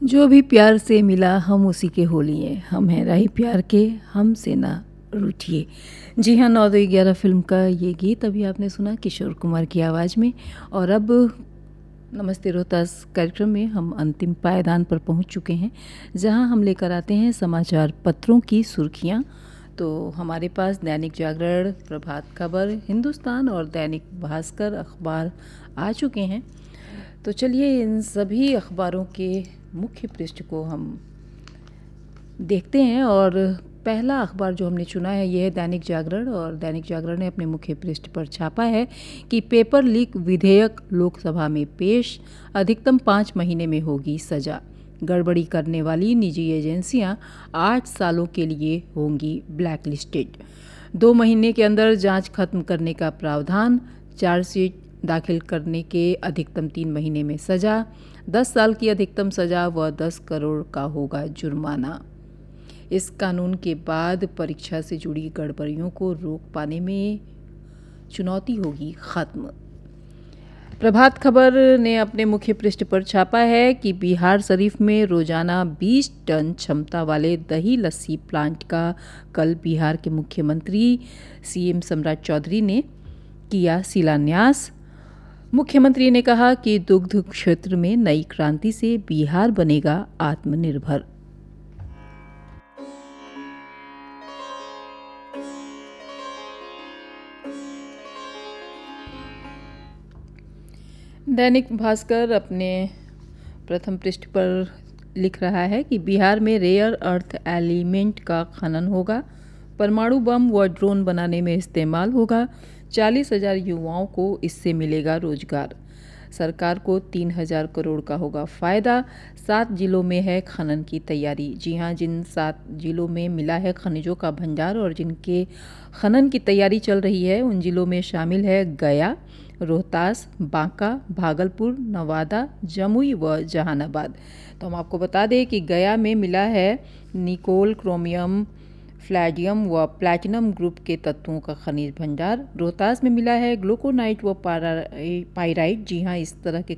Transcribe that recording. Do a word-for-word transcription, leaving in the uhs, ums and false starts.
जो भी प्यार से मिला हम उसी के हो लिए, हम हैं राही प्यार के, हमसे ना रूठिए। जी हाँ, नौ दो ग्यारह फिल्म का ये गीत अभी आपने सुना किशोर कुमार की आवाज़ में। और अब नमस्ते रोहतास कार्यक्रम में हम अंतिम पायदान पर पहुंच चुके हैं, जहां हम लेकर आते हैं समाचार पत्रों की सुर्खियां। तो हमारे पास दैनिक जागरण, प्रभात खबर, हिंदुस्तान और दैनिक भास्कर अखबार आ चुके हैं। तो चलिए इन सभी अखबारों के मुख्य पृष्ठ को हम देखते हैं। और पहला अखबार जो हमने चुना है यह है दैनिक जागरण। और दैनिक जागरण ने अपने मुख्य पृष्ठ पर छापा है कि पेपर लीक विधेयक लोकसभा में पेश, अधिकतम पाँच महीने में होगी सजा। गड़बड़ी करने वाली निजी एजेंसियां आठ सालों के लिए होंगी ब्लैक लिस्टेड। दो महीने के अंदर जांच खत्म करने का प्रावधान, चार्जशीट दाखिल करने के अधिकतम तीन महीने में सजा, दस साल की अधिकतम सजा व दस करोड़ का होगा जुर्माना। इस कानून के बाद परीक्षा से जुड़ी गड़बड़ियों को रोक पाने में चुनौती होगी खत्म। प्रभात खबर ने अपने मुख्य पृष्ठ पर छापा है कि बिहार शरीफ में रोजाना बीस टन क्षमता वाले दही लस्सी प्लांट का कल बिहार के मुख्यमंत्री सीएम सम्राट चौधरी ने किया शिलान्यास। मुख्यमंत्री ने कहा कि दुग्ध क्षेत्र में नई क्रांति से बिहार बनेगा आत्मनिर्भर। दैनिक भास्कर अपने प्रथम पृष्ठ पर लिख रहा है कि बिहार में रेयर अर्थ एलिमेंट का खनन होगा, परमाणु बम व ड्रोन बनाने में इस्तेमाल होगा, चालीस हजार युवाओं को इससे मिलेगा रोजगार। सरकार को तीन हजार करोड़ का होगा फायदा। सात जिलों में है खनन की तैयारी। जी हाँ, जिन सात जिलों में मिला है खनिजों का भंडार और जिनके खनन की तैयारी चल रही है उन जिलों में शामिल है गया, रोहतास, बांका, भागलपुर, नवादा, जमुई व जहानाबाद। तो हम आपको बता दें कि गया में मिला है निकोल, क्रोमियम, फ्लैडियम व प्लैटिनम ग्रुप के तत्वों का खनिज भंडार। रोहतास में मिला है ग्लूकोनाइट व पायराइट। जी हाँ, इस तरह के